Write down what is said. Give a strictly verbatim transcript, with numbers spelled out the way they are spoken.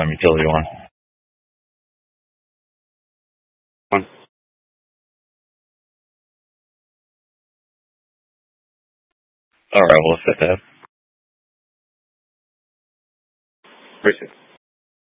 um, utility one. One. All right, we'll set that. Appreciate it.